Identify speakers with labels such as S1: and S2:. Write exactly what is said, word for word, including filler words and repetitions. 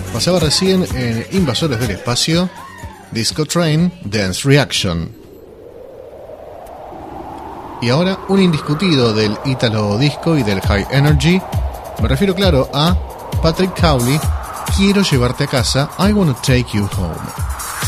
S1: Pasaba recién en Invasores del Espacio, Disco Train, Dance Reaction. Y ahora un indiscutido del Italo Disco y del High Energy. Me refiero, claro, a Patrick Cowley, Quiero llevarte a casa, I Wanna Take You Home.